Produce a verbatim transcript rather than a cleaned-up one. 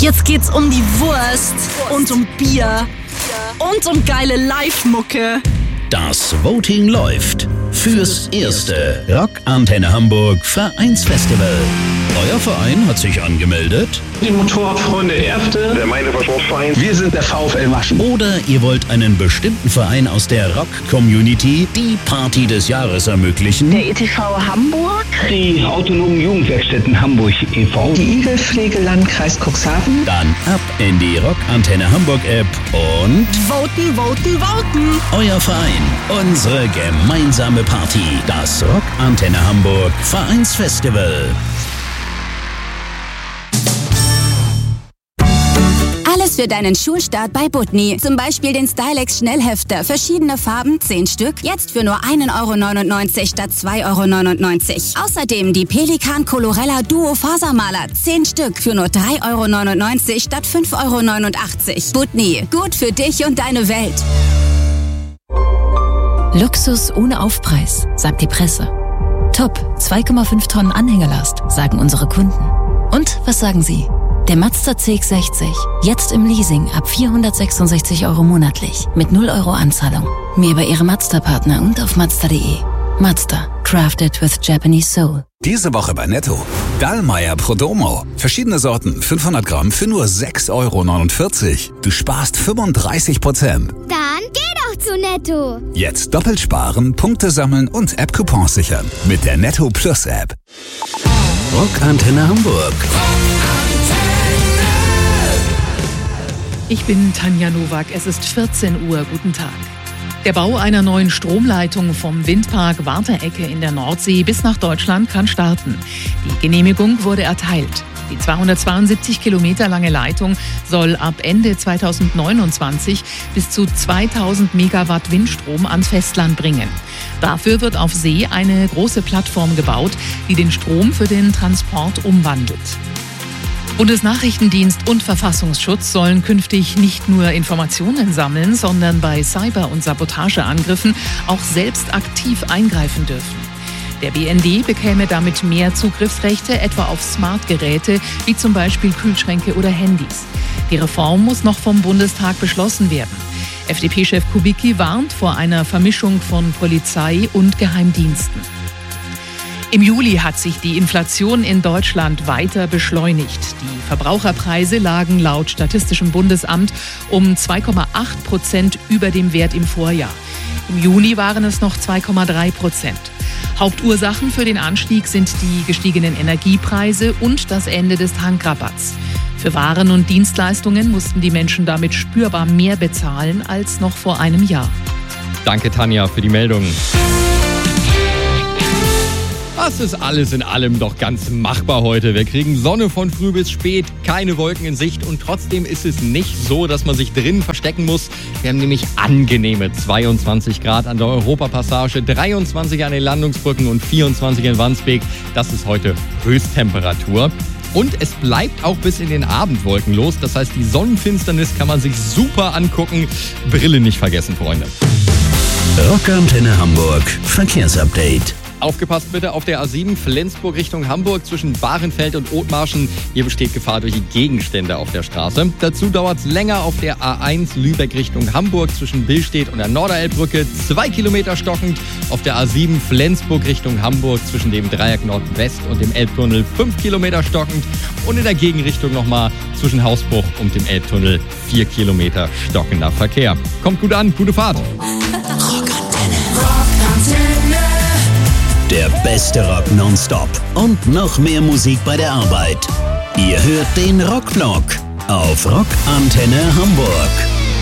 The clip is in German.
Jetzt geht's um die Wurst und um Bier und um geile Live-Mucke. Das Voting läuft fürs erste Rock Antenne Hamburg Vereinsfestival. Euer Verein hat sich angemeldet. Die Motorradfreunde Erfte. Der Meidhofer Sportverein. Wir sind der VfL Maschen. Oder ihr wollt einen bestimmten Verein aus der Rock-Community die Party des Jahres ermöglichen. Der E T V Hamburg. Die autonomen Jugendwerkstätten Hamburg e V. Die Igelpflege Landkreis Cuxhaven. Dann ab in die Rock Antenne Hamburg App und voten, voten, voten. Euer Verein, unsere gemeinsame Party. Das Rock Antenne Hamburg Vereinsfestival. Alles für deinen Schulstart bei Butni. Zum Beispiel den Stylex Schnellhefter. Verschiedene Farben, zehn Stück. Jetzt für nur ein Euro neunundneunzig statt zwei Euro neunundneunzig. Außerdem die Pelikan Colorella Duo Fasermaler. zehn Stück für nur drei Euro neunundneunzig statt fünf Euro neunundachtzig. Butni. Gut für dich und deine Welt. Luxus ohne Aufpreis, sagt die Presse. Top, zwei Komma fünf Tonnen Anhängerlast, sagen unsere Kunden. Und was sagen Sie? Der Mazda C X sechzig, jetzt im Leasing ab vierhundertsechsundsechzig Euro monatlich, mit null Euro Anzahlung. Mehr bei Ihrem Mazda-Partner und auf mazda punkt de. Mazda, crafted with Japanese soul. Diese Woche bei Netto. Dallmayr Prodomo. Verschiedene Sorten, fünfhundert Gramm für nur sechs Euro neunundvierzig. Du sparst fünfunddreißig Prozent. Dann geh doch zu Netto. Jetzt doppelt sparen, Punkte sammeln und App-Coupons sichern. Mit der Netto Plus App. Rock Antenne Hamburg. Ich bin Tanja Nowak, es ist vierzehn Uhr, guten Tag. Der Bau einer neuen Stromleitung vom Windpark Warteecke in der Nordsee bis nach Deutschland kann starten. Die Genehmigung wurde erteilt. Die zweihundertzweiundsiebzig Kilometer lange Leitung soll ab Ende zweitausendneunundzwanzig bis zu zweitausend Megawatt Windstrom ans Festland bringen. Dafür wird auf See eine große Plattform gebaut, die den Strom für den Transport umwandelt. Bundesnachrichtendienst und Verfassungsschutz sollen künftig nicht nur Informationen sammeln, sondern bei Cyber- und Sabotageangriffen auch selbst aktiv eingreifen dürfen. Der B N D bekäme damit mehr Zugriffsrechte, etwa auf Smartgeräte, wie zum Beispiel Kühlschränke oder Handys. Die Reform muss noch vom Bundestag beschlossen werden. F D P-Chef Kubicki warnt vor einer Vermischung von Polizei und Geheimdiensten. Im Juli hat sich die Inflation in Deutschland weiter beschleunigt. Die Verbraucherpreise lagen laut Statistischem Bundesamt um zwei Komma acht Prozent über dem Wert im Vorjahr. Im Juni waren es noch zwei Komma drei Prozent. Hauptursachen für den Anstieg sind die gestiegenen Energiepreise und das Ende des Tankrabatts. Für Waren und Dienstleistungen mussten die Menschen damit spürbar mehr bezahlen als noch vor einem Jahr. Danke, Tanja, für die Meldung. Das ist alles in allem doch ganz machbar heute. Wir kriegen Sonne von früh bis spät, keine Wolken in Sicht und trotzdem ist es nicht so, dass man sich drin verstecken muss. Wir haben nämlich angenehme zweiundzwanzig Grad an der Europapassage, dreiundzwanzig an den Landungsbrücken und vierundzwanzig in Wandsbek. Das ist heute Höchsttemperatur. Und es bleibt auch bis in den Abend wolkenlos. Das heißt, die Sonnenfinsternis kann man sich super angucken. Brille nicht vergessen, Freunde. Rock Antenne Hamburg Verkehrsupdate. Aufgepasst bitte auf der A sieben Flensburg Richtung Hamburg zwischen Bahrenfeld und Othmarschen. Hier besteht Gefahr durch Gegenstände auf der Straße. Dazu dauert es länger auf der A eins Lübeck Richtung Hamburg zwischen Billstedt und der Norderelbbrücke. Zwei Kilometer stockend. Auf der A sieben Flensburg Richtung Hamburg zwischen dem Dreieck Nordwest und dem Elbtunnel. Fünf Kilometer stockend. Und in der Gegenrichtung nochmal zwischen Hausbruch und dem Elbtunnel. Vier Kilometer stockender Verkehr. Kommt gut an, gute Fahrt. Rockantenne. Der beste Rock nonstop und noch mehr Musik bei der Arbeit. Ihr hört den Rockblock auf Rock Antenne Hamburg.